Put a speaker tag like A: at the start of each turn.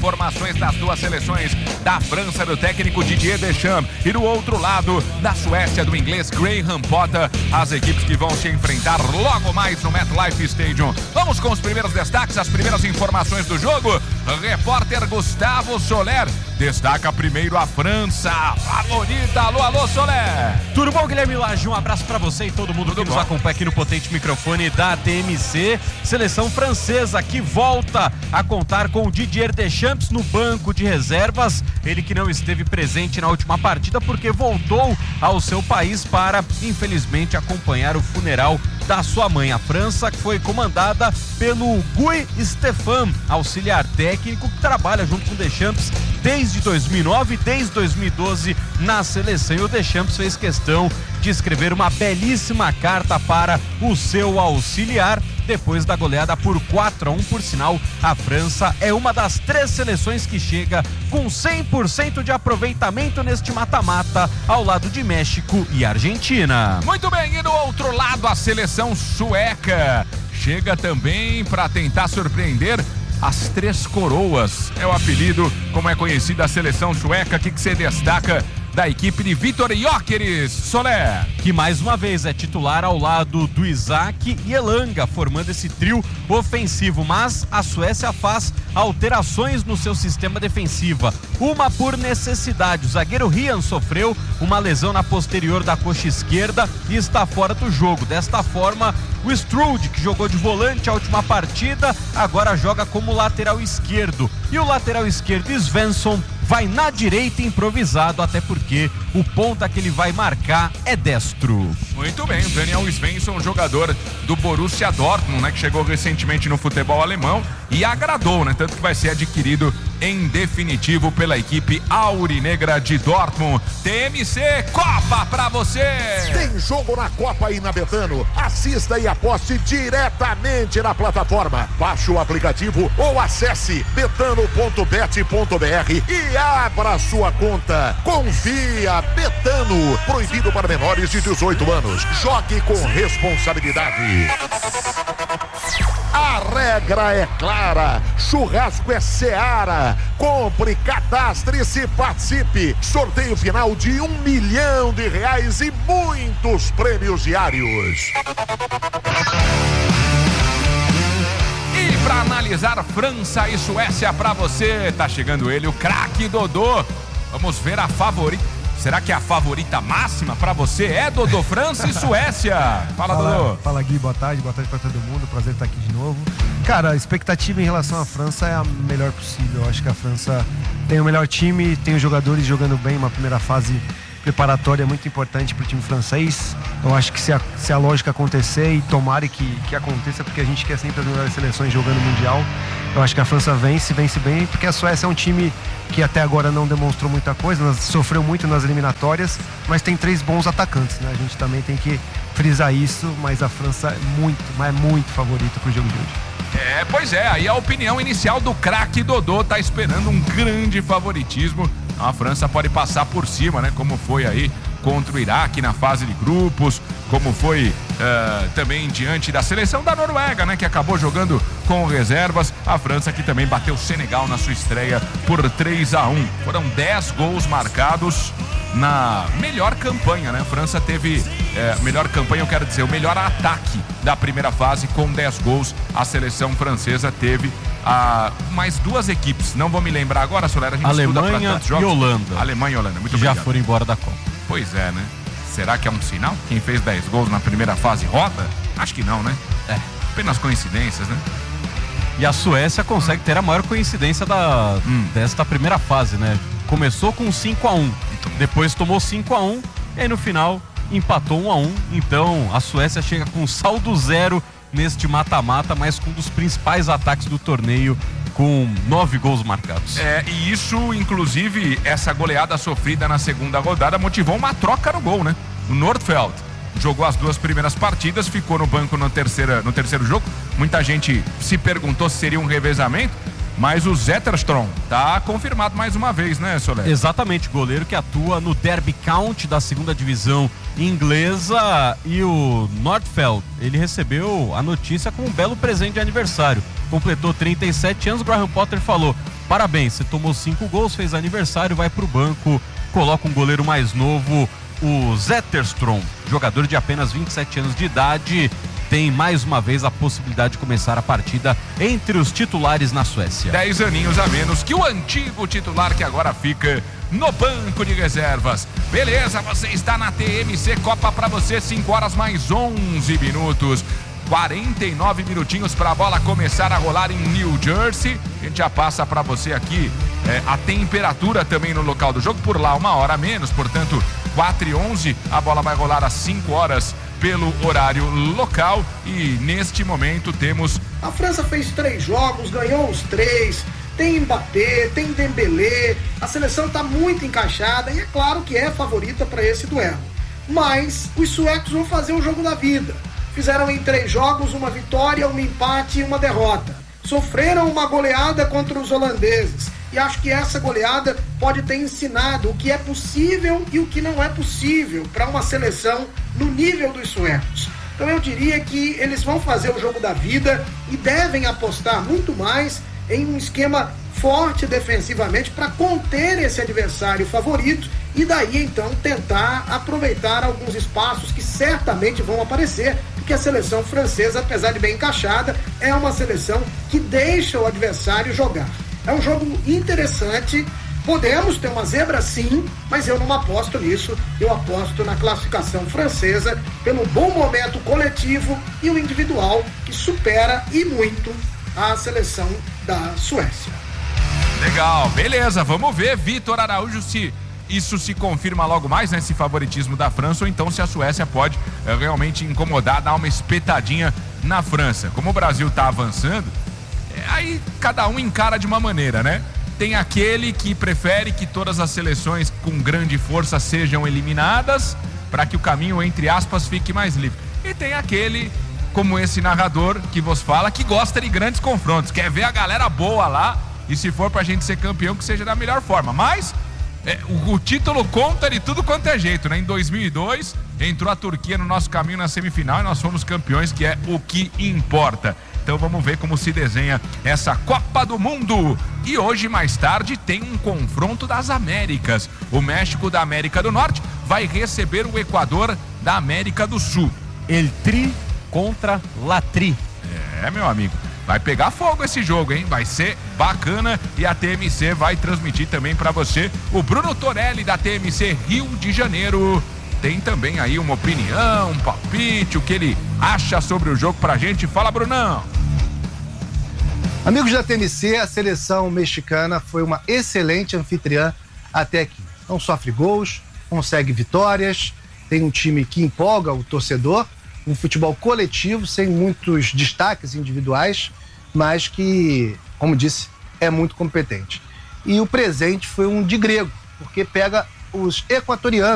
A: formações das duas seleções. Da França, do técnico Didier Deschamps, e do outro lado, da Suécia, do inglês Graham Potter, as equipes que vão se enfrentar logo mais no MetLife Stadium. Vamos com os primeiros destaques, as primeiras informações do jogo. Repórter Gustavo Soler destaca primeiro a França, favorita. Alô, Soler.
B: Tudo bom, Guilherme Lage? Um abraço pra você e todo mundo que nos acompanha aqui no potente microfone da TMC. Seleção francesa que volta a contar com o Didier Deschamps no banco de reservas. Ele que não esteve presente na última partida porque voltou ao seu país para, infelizmente, acompanhar o funeral da sua mãe. A França que foi comandada pelo Guy Stéphane, auxiliar técnico que trabalha junto com o Deschamps desde 2009, desde 2012 na seleção. E o Deschamps fez questão de escrever uma belíssima carta para o seu auxiliar depois da goleada por 4-1. Por sinal, a França é uma das 3 seleções que chega com 100% de aproveitamento neste mata-mata, ao lado de México e Argentina.
A: Muito bem, e do outro lado a seleção sueca chega também para tentar surpreender as 3 coroas. É o apelido, como é conhecida a seleção sueca. O que você destaca da equipe de Vitor Gyökeres, Soler?
B: Que mais uma vez é titular ao lado do Isaac e Elanga, formando esse trio ofensivo. Mas a Suécia faz alterações no seu sistema defensivo. Uma por necessidade. O zagueiro Rian sofreu uma lesão na posterior da coxa esquerda e está fora do jogo. Desta forma, o Strude, que jogou de volante a última partida, agora joga como lateral esquerdo. E o lateral esquerdo, Svensson, vai na direita improvisado, até porque o ponta que ele vai marcar é destro.
A: Muito bem, o Daniel Svensson, jogador do Borussia Dortmund, né, que chegou recentemente no futebol alemão e agradou, né, tanto que vai ser adquirido em definitivo pela equipe aurinegra de Dortmund. TMC Copa pra você!
C: Tem jogo na Copa aí na Betano. Assista e aposte diretamente na plataforma. Baixe o aplicativo ou acesse betano.bet.br e abra sua conta. Confia, Betano. Proibido para menores de 18 anos. Jogue com responsabilidade. A regra é clara, churrasco é Seara. Compre, cadastre-se e participe. Sorteio final de R$1 milhão e muitos prêmios diários.
A: E para analisar França e Suécia para você, tá chegando ele, o craque Dodô. Vamos ver a favorita. Será que a favorita máxima pra você é Dodô, França e Suécia? Fala, Dodô.
D: Fala, Gui, boa tarde pra todo mundo, prazer estar aqui de novo. Cara, a expectativa em relação à França é a melhor possível. Eu acho que a França tem o melhor time, tem os jogadores jogando bem, uma primeira fase preparatória muito importante para o time francês. Eu acho que se a lógica acontecer, e tomara que aconteça, porque a gente quer sempre as melhores seleções jogando Mundial, eu acho que a França vence bem, porque a Suécia é um time que até agora não demonstrou muita coisa, sofreu muito nas eliminatórias, mas tem 3 bons atacantes, né? A gente também tem que frisar isso, mas a França é muito favorita para o jogo de hoje.
A: Pois é, aí a opinião inicial do craque Dodô, tá esperando um grande favoritismo. A França pode passar por cima, né? Como foi aí contra o Iraque na fase de grupos, como foi também diante da seleção da Noruega, né? Que acabou jogando com reservas. A França que também bateu o Senegal na sua estreia por 3-1. Foram 10 gols marcados na melhor campanha, né? A França teve melhor campanha, eu quero dizer, o melhor ataque da primeira fase com 10 gols. A seleção francesa teve mais 2 equipes, não vou me lembrar agora, Soler, a gente
B: Alemanha e Holanda.
A: Alemanha e Holanda, muito
B: que
A: obrigado.
B: Já foram embora da Copa.
A: Pois é, né? Será que é um sinal? Quem fez 10 gols na primeira fase roda? Acho que não, né? Apenas coincidências, né?
B: E a Suécia consegue ter a maior coincidência desta primeira fase, né? Começou com 5-1, depois tomou 5-1 e aí no final empatou 1-1. Então a Suécia chega com saldo 0 neste mata-mata, mas com um dos principais ataques do torneio, com 9 gols marcados.
A: E isso, inclusive, essa goleada sofrida na segunda rodada motivou uma troca no gol, né? O Nordfeld jogou as 2 primeiras partidas, ficou no banco no terceiro jogo. Muita gente se perguntou se seria um revezamento, mas o Zetterstrom tá confirmado mais uma vez, né, Soler?
B: Exatamente, goleiro que atua no Derby County da segunda divisão inglesa. E o Nordfeld, ele recebeu a notícia com um belo presente de aniversário. Completou 37 anos, o Graham Potter falou: parabéns, você tomou 5 gols, fez aniversário, vai pro banco, coloca um goleiro mais novo, o Zetterstrom, jogador de apenas 27 anos de idade, tem mais uma vez a possibilidade de começar a partida entre os titulares na Suécia.
A: 10 aninhos a menos que o antigo titular que agora fica no banco de reservas. Beleza, você está na TMC Copa pra você, 5 horas mais 11 minutos. 49 minutinhos para a bola começar a rolar em New Jersey. A gente já passa para você aqui a temperatura também no local do jogo. Por lá 1 hora a menos, portanto 4h11. A bola vai rolar às 5 horas pelo horário local. E neste momento temos...
E: A França fez 3 jogos, ganhou os 3. Tem Mbappé, tem Dembélé. A seleção está muito encaixada e é claro que é favorita para esse duelo. Mas os suecos vão fazer o jogo da vida. Fizeram em 3 jogos 1 vitória, 1 empate e 1 derrota. Sofreram uma goleada contra os holandeses. E acho que essa goleada pode ter ensinado o que é possível e o que não é possível para uma seleção no nível dos suecos. Então eu diria que eles vão fazer o jogo da vida e devem apostar muito mais em um esquema forte defensivamente para conter esse adversário favorito e daí então tentar aproveitar alguns espaços que certamente vão aparecer, porque a seleção francesa, apesar de bem encaixada, é uma seleção que deixa o adversário jogar. É um jogo interessante, podemos ter uma zebra sim, mas eu não aposto nisso, eu aposto na classificação francesa pelo bom momento coletivo e o individual que supera e muito a seleção da Suécia.
A: Legal, beleza, vamos ver, Vitor Araújo, se isso se confirma logo mais, né, esse favoritismo da França, ou então se a Suécia pode realmente incomodar, dar uma espetadinha na França. Como o Brasil tá avançando, aí cada um encara de uma maneira, né? Tem aquele que prefere que todas as seleções com grande força sejam eliminadas para que o caminho, entre aspas, fique mais livre. E tem aquele, como esse narrador que vos fala, que gosta de grandes confrontos, quer ver a galera boa lá e se for pra gente ser campeão, que seja da melhor forma. Mas o título conta de tudo quanto é jeito, né? Em 2002 entrou a Turquia no nosso caminho na semifinal e nós fomos campeões, que é o que importa. Então vamos ver como se desenha essa Copa do Mundo. E hoje, mais tarde, tem um confronto das Américas. O México da América do Norte vai receber o Equador da América do Sul.
B: El Tri contra La Tri.
A: Meu amigo, vai pegar fogo esse jogo, hein? Vai ser bacana e a TMC vai transmitir também pra você. O Bruno Torelli da TMC Rio de Janeiro tem também aí uma opinião, um palpite, o que ele acha sobre o jogo pra gente. Fala, Brunão!
F: Amigos da TMC, a seleção mexicana foi uma excelente anfitriã até aqui. Não sofre gols, consegue vitórias, tem um time que empolga o torcedor, um futebol coletivo, sem muitos destaques individuais, mas que, como disse, é muito competente. E o presente foi um de grego, porque pega os equatorianos